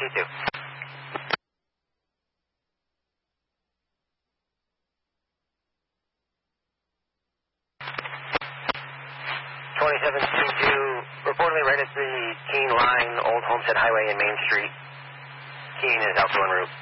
T2. 2722, reportedly right at the Keene line, Old Homestead Highway and Main Street. Keene is also en route.